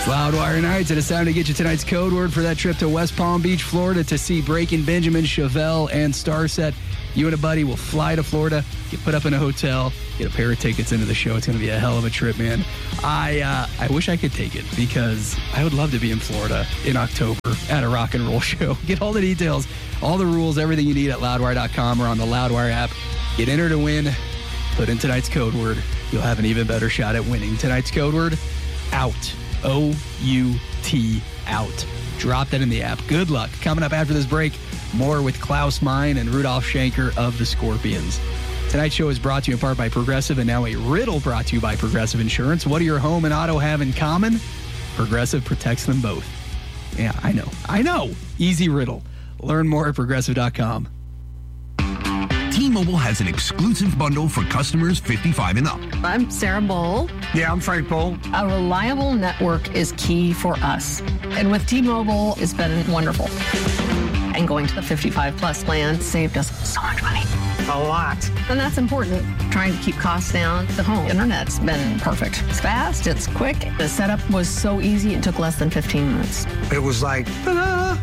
It's Loudwire Nights, and it's time to get you tonight's code word for that trip to West Palm Beach, Florida to see Breaking Benjamin, Chevelle, and Starset. You and a buddy will fly to Florida, get put up in a hotel, get a pair of tickets into the show. It's going to be a hell of a trip, man. I wish I could take it because I would love to be in Florida in October at a rock and roll show. Get all the details, all the rules, everything you need at Loudwire.com or on the Loudwire app. Get entered to win. Put in tonight's code word. You'll have an even better shot at winning. Tonight's code word, OUT. O-U-T, out. Drop that in the app. Good luck. Coming up after this break, more with Klaus Meine and Rudolph Schenker of the Scorpions. Tonight's show is brought to you in part by Progressive, and now a riddle brought to you by Progressive Insurance. What do your home and auto have in common? Progressive protects them both. Yeah, I know. Easy riddle. Learn more at Progressive.com. T-Mobile has an exclusive bundle for customers 55 and up. I'm Sarah Bowl. Yeah, I'm Frank Bowl. A reliable network is key for us. And with T-Mobile, it's been wonderful. And going to the 55 plus plan saved us so much money. A lot. And that's important. Trying to keep costs down. The home internet's been perfect. It's fast, it's quick. The setup was so easy, it took less than 15 minutes. It was like, ta-da!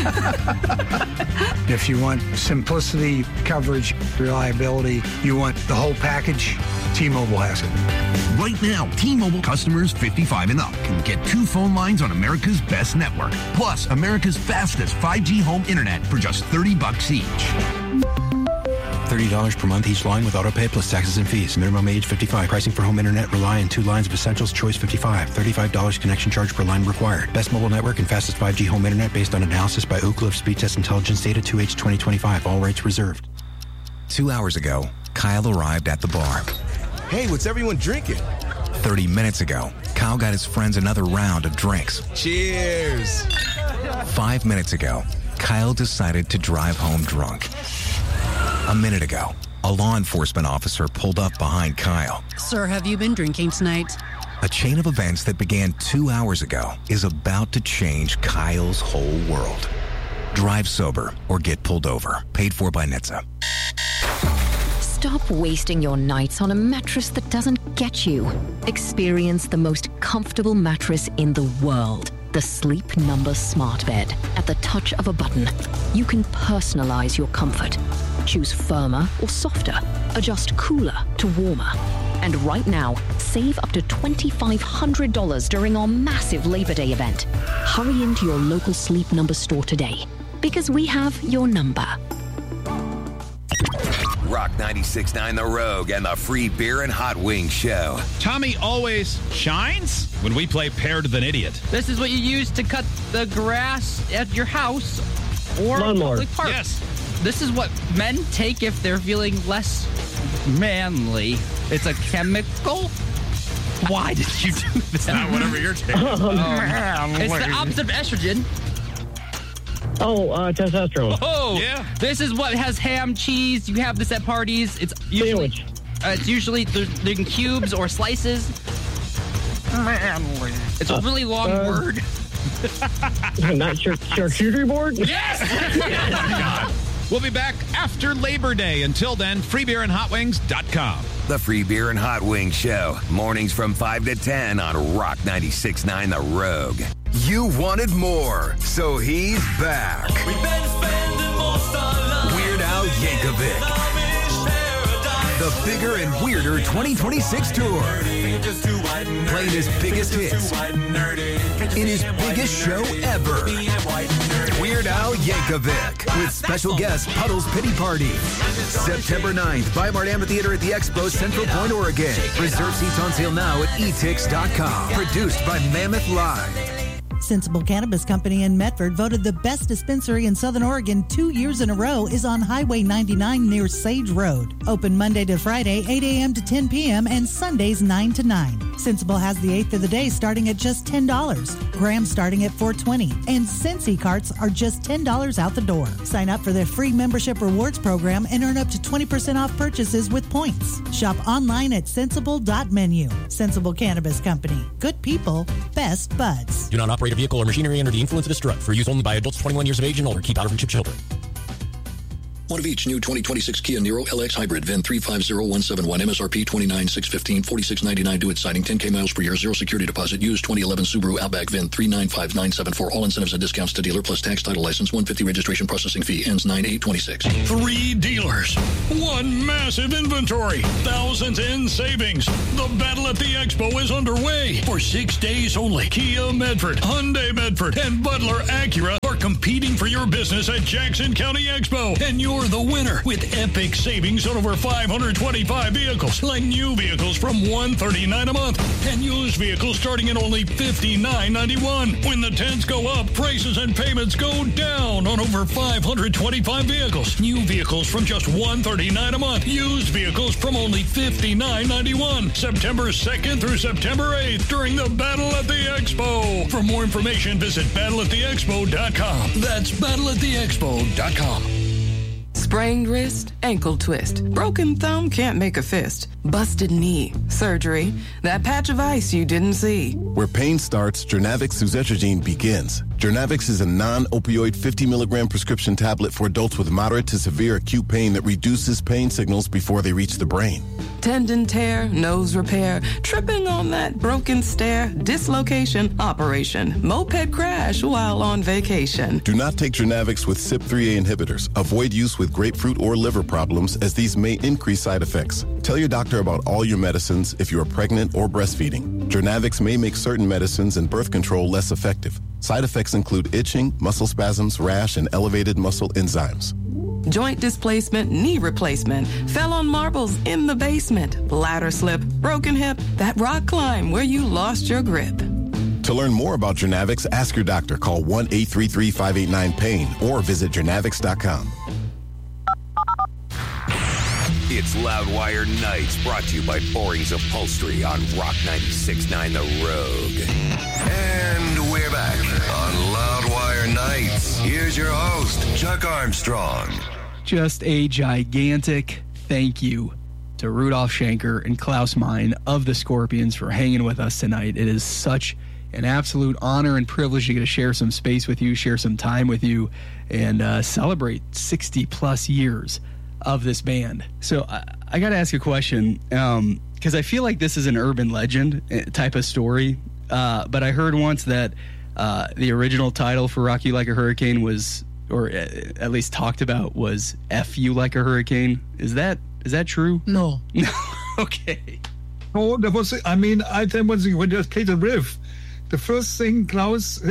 If you want simplicity, coverage, reliability, you want the whole package, T-Mobile has it. Right now, T-Mobile customers 55 and up can get 2 phone lines on America's best network, plus America's fastest 5G home internet for just $30 each. $30 per month each line with autopay plus taxes and fees. Minimum age 55. Pricing for home internet rely on 2 lines of essentials. Choice 55. $35 connection charge per line required. Best mobile network and fastest 5G home internet based on analysis by Oak Cliff Speed Test Intelligence data 2H 2025. All rights reserved. 2 hours ago, Kyle arrived at the bar. Hey, what's everyone drinking? 30 minutes ago, Kyle got his friends another round of drinks. Cheers. 5 minutes ago, Kyle decided to drive home drunk. A minute ago, a law enforcement officer pulled up behind Kyle. Sir, have you been drinking tonight? A chain of events that began 2 hours ago is about to change Kyle's whole world. Drive sober or get pulled over. Paid for by NHTSA. Stop wasting your nights on a mattress that doesn't get you. Experience the most comfortable mattress in the world. The Sleep Number Smart Bed. At the touch of a button, you can personalize your comfort. Choose firmer or softer. Adjust cooler to warmer. And right now, save up to $2,500 during our massive Labor Day event. Hurry into your local Sleep Number store today, because we have your number. Rock 96.9 The Rogue and the Free Beer and Hot Wings Show. Tommy always shines when we play Paired with an Idiot. This is what you use to cut the grass at your house or public park. Yes. This is what men take if they're feeling less manly. It's a chemical. Why did you do that? Not whatever you're taking. It's the opposite of estrogen. Testosterone. Oh, yeah. This is what has ham, cheese. You have this at parties. It's usually they're in cubes or slices. Manly. It's a really long word. Not charcuterie board? Yes! God. We'll be back after Labor Day. Until then, freebeerandhotwings.com. The Free Beer and Hot Wings Show. Mornings from 5 to 10 on Rock 96.9 The Rogue. You wanted more, so he's back. We've been spending most our lives. Weird Al Yankovic. The Bigger and Weirder 2026 tour. Playing his biggest hits in his biggest show ever. Weird Al Yankovic with special guest Puddles Pity Party. September 9th, Weimar Amphitheater at the Expo, Central Point, Oregon. Reserve seats on sale now at etix.com. Produced by Mammoth Live. Sensible Cannabis Company in Medford, voted the best dispensary in Southern Oregon 2 years in a row, is on Highway 99 near Sage Road. Open Monday to Friday, 8 a.m. to 10 p.m. and Sundays 9 to 9. Sensible has the eighth of the day starting at just $10. Grams starting at $4.20. And Scentsy carts are just $10 out the door. Sign up for their free membership rewards program and earn up to 20% off purchases with points. Shop online at sensible.menu. Sensible Cannabis Company. Good people, best buds. Do not operate a vehicle or machinery under the influence of this drug. For use only by adults 21 years of age and older. Keep out of reach of children. One of each new 2026 Kia Niro LX Hybrid, VIN 350171, MSRP $29,615, $46.99 due at signing, 10K miles per year, zero security deposit, used 2011 Subaru Outback, VIN 395974, all incentives and discounts to dealer plus tax, title license, $150 registration processing fee, ends 9/8/26. 3 dealers, 1 massive inventory, thousands in savings. The battle at the expo is underway. For 6 days only, Kia Medford, Hyundai Medford, and Butler Acura are competing for your business at Jackson County Expo, and you're the winner with epic savings on over 525 vehicles, like new vehicles from $139 a month and used vehicles starting at only $59.91. When the tents go up, prices and payments go down on over 525 vehicles. New vehicles from just $139 a month. Used vehicles from only $59.91. September 2nd through September 8th during the Battle at the Expo. For more information, visit battleattheexpo.com. That's battleattheexpo.com. Sprained wrist, ankle twist, broken thumb can't make a fist, busted knee, surgery, that patch of ice you didn't see. Where pain starts, Jernavix suzetrigine begins. Jernavix is a non-opioid 50 milligram prescription tablet for adults with moderate to severe acute pain that reduces pain signals before they reach the brain. Tendon tear, nose repair, tripping on that broken stair, dislocation, operation, moped crash while on vacation. Do not take Jernavix with CYP3A inhibitors. Avoid use with grapefruit or liver problems, as these may increase side effects. Tell your doctor about all your medicines if you are pregnant or breastfeeding. Jernavix may make certain medicines and birth control less effective. Side effects include itching, muscle spasms, rash, and elevated muscle enzymes. Joint displacement, knee replacement, fell on marbles in the basement, ladder slip, broken hip, that rock climb where you lost your grip. To learn more about Jernavix, ask your doctor. Call 1-833-589-PAIN or visit jernavix.com. It's Loudwire Nights, brought to you by Boring's Upholstery on Rock 96.9 The Rogue. And we're back on Loudwire Nights. Here's your host, Chuck Armstrong. Just a gigantic thank you to Rudolph Schenker and Klaus Meine of the Scorpions for hanging with us tonight. It is such an absolute honor and privilege to get to share some space with you, share some time with you, and celebrate 60-plus years of this band. So I got to ask a question, because I feel like this is an urban legend type of story, but I heard once that the original title for Rock You Like a Hurricane was, or at least talked about, was F You Like a Hurricane. Is that true? No. Okay. Oh, that was, I mean, I think when you played the riff, the first thing Klaus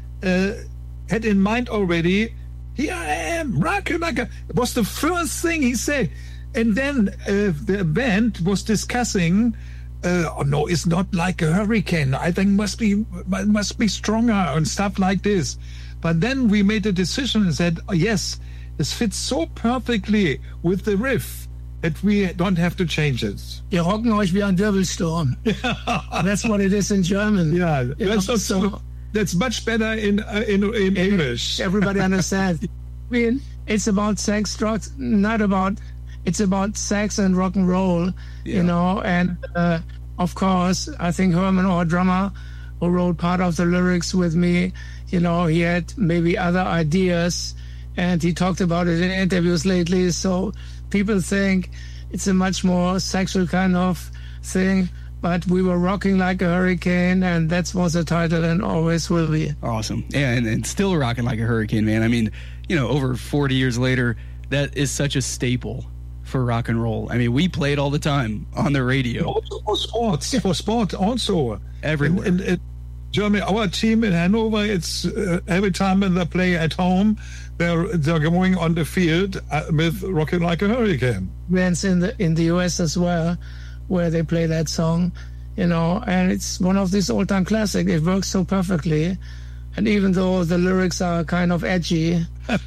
had in mind already, here I am, rock you like a, it was the first thing he said. And then the band was discussing, oh no, it's not like a hurricane. I think must be stronger and stuff like this. But then we made a decision and said, oh, yes, this fits so perfectly with the riff that we don't have to change it. Wir rocken euch wie ein Wirbelsturm. That's what it is in German. Yeah, that's much better in English. Everybody understands. I mean, it's about sex, drugs, it's about sex and rock and roll, you know. And of course, I think Herman, our drummer, who wrote part of the lyrics with me, you know, he had maybe other ideas, and he talked about it in interviews lately. So people think it's a much more sexual kind of thing. But we were rocking like a hurricane, and that was the title and always will be. Awesome. Yeah, and still rocking like a hurricane, man. I mean, you know, over 40 years later, that is such a staple for rock and roll. I mean, we play it all the time on the radio. Also for sports also. Everywhere. In Germany, our team in Hanover, it's every time when they play at home, they're going on the field with Rocking Like a Hurricane. Bands in the US as well, where they play that song, you know, and it's one of these all-time classics. It works so perfectly, and even though the lyrics are kind of edgy,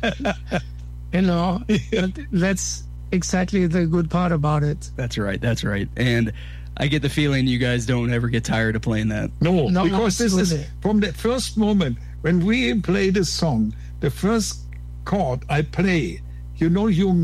you know, that's exactly the good part about it. That's right. And I get the feeling you guys don't ever get tired of playing that. No, because this is from the first moment when we play this song, the first chord I play, you know, you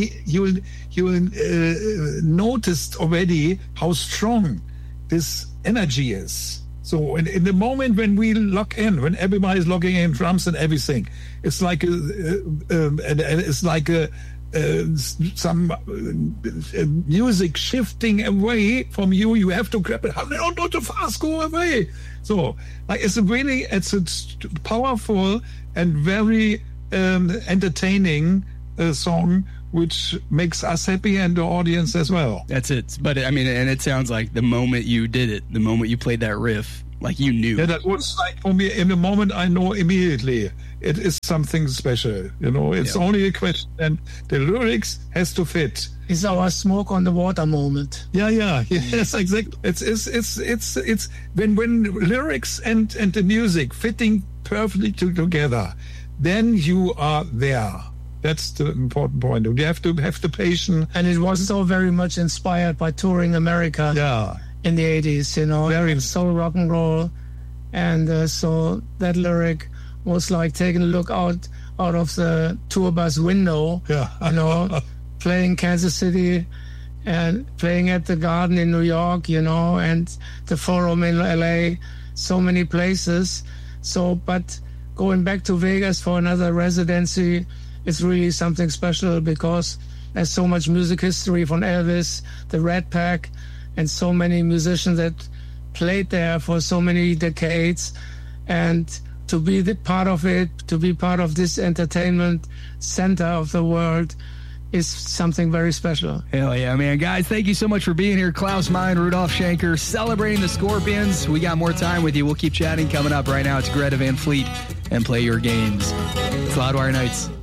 noticed already how strong this energy is. So in the moment when we lock in, when everybody's locking in drums and everything, it's like a some music shifting away from you. You have to grab it. No, not too fast. Go away. So, like, it's a powerful and very entertaining song, which makes us happy and the audience as well. That's it. But I mean, and it sounds like the moment you did it, the moment you played that riff, like you knew. Yeah, that was like, for me, in the moment, I know immediately it is something special. It's only a question, and the lyrics has to fit. It's our smoke on the water moment. Yes, exactly. It's when lyrics and the music fitting perfectly together, then you are there. That's the important point. You have to have the patience. And it was so very much inspired by touring America. Yeah. In the 80s, very so rock and roll, and so that lyric was like taking a look out of the tour bus window, playing Kansas City and playing at the Garden in New York, and the Forum in LA, so many places. So, but going back to Vegas for another residency, it's really something special because there's so much music history from Elvis, the Rat Pack, and so many musicians that played there for so many decades. And to be part of it, to be part of this entertainment center of the world is something very special. Hell yeah, man. Guys, thank you so much for being here. Klaus Meine, Rudolf Schenker, celebrating the Scorpions. We got more time with you. We'll keep chatting coming up. Right now, it's Greta Van Fleet and Play Your Games. It's Loudwire Nights.